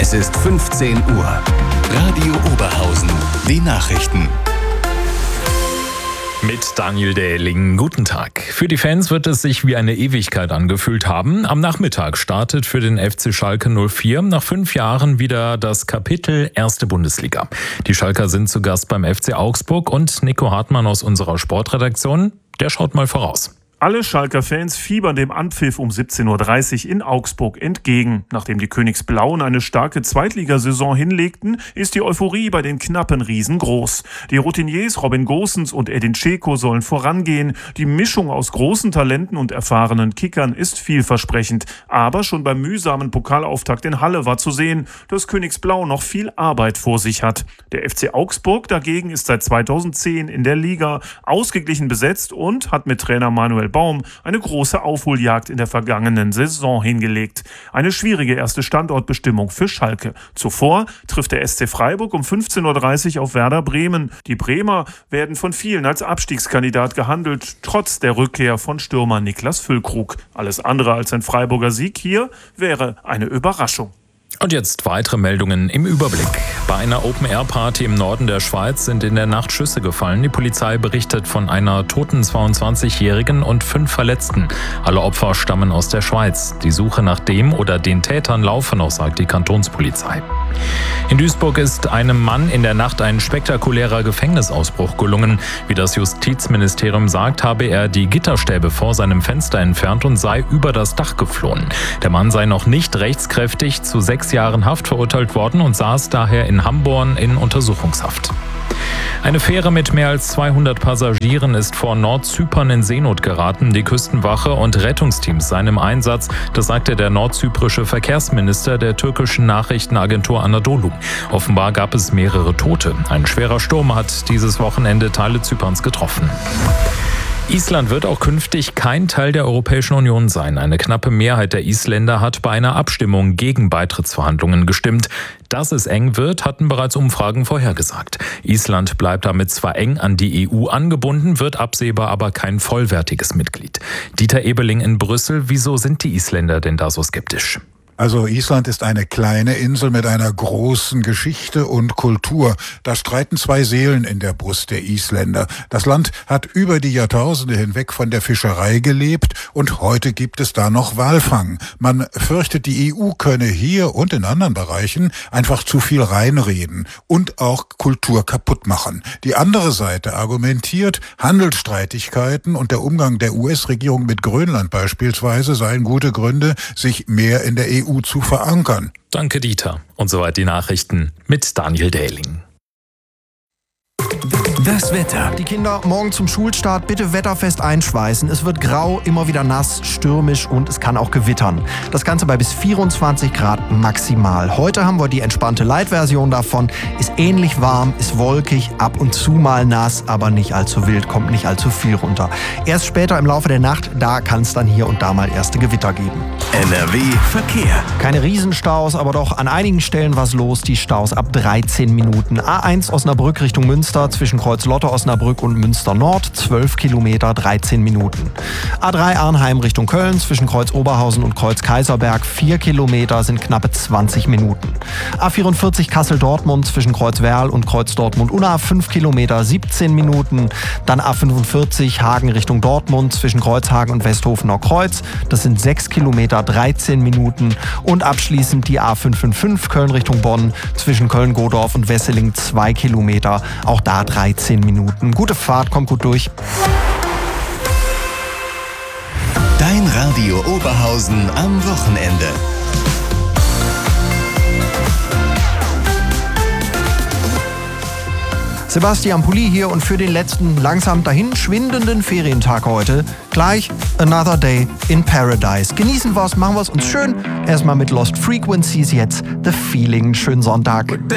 Es ist 15 Uhr. Radio Oberhausen. Die Nachrichten. Mit Daniel Dähling. Guten Tag. Für die Fans wird es sich wie eine Ewigkeit angefühlt haben. Am Nachmittag startet für den FC Schalke 04 nach 5 Jahren wieder das Kapitel 1. Bundesliga. Die Schalker sind zu Gast beim FC Augsburg und Nico Hartmann aus unserer Sportredaktion, der schaut mal voraus. Alle Schalker-Fans fiebern dem Anpfiff um 17.30 Uhr in Augsburg entgegen. Nachdem die Königsblauen eine starke Zweitligasaison hinlegten, ist die Euphorie bei den knappen Riesen groß. Die Routiniers Robin Gosens und Edin Dzeko sollen vorangehen. Die Mischung aus großen Talenten und erfahrenen Kickern ist vielversprechend. Aber schon beim mühsamen Pokalauftakt in Halle war zu sehen, dass Königsblau noch viel Arbeit vor sich hat. Der FC Augsburg dagegen ist seit 2010 in der Liga ausgeglichen besetzt und hat mit Trainer Manuel Baum eine große Aufholjagd in der vergangenen Saison hingelegt. Eine schwierige erste Standortbestimmung für Schalke. Zuvor trifft der SC Freiburg um 15.30 Uhr auf Werder Bremen. Die Bremer werden von vielen als Abstiegskandidat gehandelt, trotz der Rückkehr von Stürmer Niklas Füllkrug. Alles andere als ein Freiburger Sieg hier wäre eine Überraschung. Und jetzt weitere Meldungen im Überblick. Bei einer Open-Air-Party im Norden der Schweiz sind in der Nacht Schüsse gefallen. Die Polizei berichtet von einer toten 22-Jährigen und 5 Verletzten. Alle Opfer stammen aus der Schweiz. Die Suche nach dem oder den Tätern laufe noch, sagt die Kantonspolizei. In Duisburg ist einem Mann in der Nacht ein spektakulärer Gefängnisausbruch gelungen. Wie das Justizministerium sagt, habe er die Gitterstäbe vor seinem Fenster entfernt und sei über das Dach geflohen. Der Mann sei noch nicht rechtskräftig zu 6 Jahren Haft verurteilt worden und saß daher in Hamborn in Untersuchungshaft. Eine Fähre mit mehr als 200 Passagieren ist vor Nordzypern in Seenot geraten. Die Küstenwache und Rettungsteams seien im Einsatz, das sagte der nordzyprische Verkehrsminister der türkischen Nachrichtenagentur Anadolu. Offenbar gab es mehrere Tote. Ein schwerer Sturm hat dieses Wochenende Teile Zyperns getroffen. Island wird auch künftig kein Teil der Europäischen Union sein. Eine knappe Mehrheit der Isländer hat bei einer Abstimmung gegen Beitrittsverhandlungen gestimmt. Dass es eng wird, hatten bereits Umfragen vorhergesagt. Island bleibt damit zwar eng an die EU angebunden, wird absehbar aber kein vollwertiges Mitglied. Dieter Ebeling in Brüssel, wieso sind die Isländer denn da so skeptisch? Also Island ist eine kleine Insel mit einer großen Geschichte und Kultur. Da streiten 2 Seelen in der Brust der Isländer. Das Land hat über die Jahrtausende hinweg von der Fischerei gelebt und heute gibt es da noch Walfang. Man fürchtet, die EU könne hier und in anderen Bereichen einfach zu viel reinreden und auch Kultur kaputt machen. Die andere Seite argumentiert, Handelsstreitigkeiten und der Umgang der US-Regierung mit Grönland beispielsweise seien gute Gründe, sich mehr in der EU zu verankern. Danke, Dieter. Und soweit die Nachrichten mit Daniel Dähling. Das Wetter. Die Kinder morgen zum Schulstart bitte wetterfest einschweißen. Es wird grau, immer wieder nass, stürmisch und es kann auch gewittern. Das Ganze bei bis 24 Grad maximal. Heute haben wir die entspannte Light-Version davon. Ist ähnlich warm, ist wolkig, ab und zu mal nass, aber nicht allzu wild, kommt nicht allzu viel runter. Erst später im Laufe der Nacht, da kann es dann hier und da mal erste Gewitter geben. NRW Verkehr. Keine Riesenstaus, aber doch an einigen Stellen was los. Die Staus ab 13 Minuten. A1 Osnabrück Richtung Münster zwischen Kreuz-Lotte, Osnabrück und Münster Nord, 12 Kilometer, 13 Minuten. A3 Arnheim Richtung Köln zwischen Kreuz Oberhausen und Kreuz Kaiserberg, 4 Kilometer sind knappe 20 Minuten. A44 Kassel-Dortmund zwischen Kreuz Werl und Kreuz Dortmund-Unna, 5 Kilometer, 17 Minuten. Dann A45 Hagen Richtung Dortmund zwischen Kreuzhagen und Westhofener Kreuz, das sind 6 Kilometer, 13 Minuten. Und abschließend die A555 Köln Richtung Bonn zwischen Köln-Godorf und Wesseling, 2 Kilometer, auch da 13 Minuten. Gute Fahrt, kommt gut durch. Dein Radio Oberhausen am Wochenende. Sebastian Pulli hier und für den letzten langsam dahin schwindenden Ferientag heute gleich Another Day in Paradise. Genießen wir's, machen wir's uns schön. Erstmal mit Lost Frequencies jetzt The Feeling. Schönen Sonntag.